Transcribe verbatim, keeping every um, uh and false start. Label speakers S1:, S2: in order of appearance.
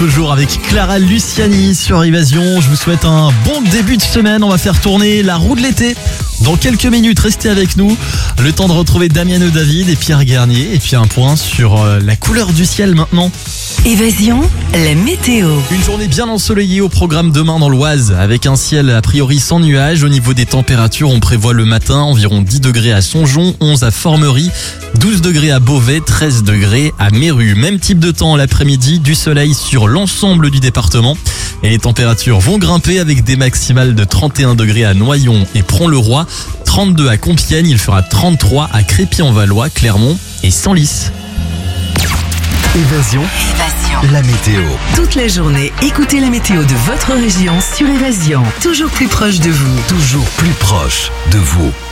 S1: toujours avec Clara Luciani sur Évasion. Je vous souhaite un bon début de semaine. On va faire tourner la roue de l'été. Dans quelques minutes, restez avec nous. Le temps de retrouver Damien David et Pierre Garnier. Et puis un point sur la couleur du ciel maintenant.
S2: Évasion, la météo.
S1: Une journée bien ensoleillée au programme demain dans l'Oise, avec un ciel a priori sans nuages. Au niveau des températures, on prévoit le matin environ dix degrés à Songeon, onze à Formerie, douze degrés à Beauvais, treize degrés à Méru. Même type de temps l'après-midi, du soleil sur l'ensemble du département. Et les températures vont grimper avec des maximales de trente et un degrés à Noyon et Pont-le-Roi, trente-deux à Compiègne, il fera trente-trois à Crépy-en-Valois, Clermont et Senlis.
S3: Évasion.
S2: Évasion.
S3: La météo.
S2: Toute la journée, écoutez la météo de votre région sur Évasion. Toujours plus proche de vous.
S3: Toujours plus proche de vous.